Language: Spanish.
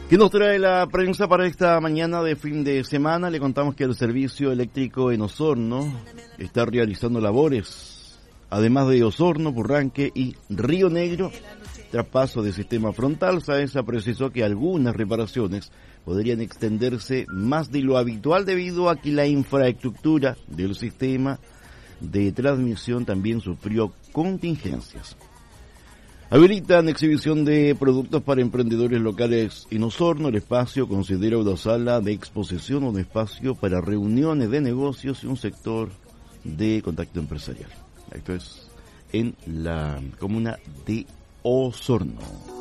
¿Qué nos trae la prensa para esta mañana de fin de semana? Le contamos que el servicio eléctrico en Osorno está realizando labores, además de Osorno, Purranque y Río Negro, traspaso de sistema frontal. SAESA precisó que algunas reparaciones podrían extenderse más de lo habitual debido a que la infraestructura del sistema de transmisión también sufrió contingencias. Habilitan exhibición de productos para emprendedores locales en Osorno. El espacio considera una sala de exposición, un espacio para reuniones de negocios y un sector de contacto empresarial. Esto es en la comuna de Osorno.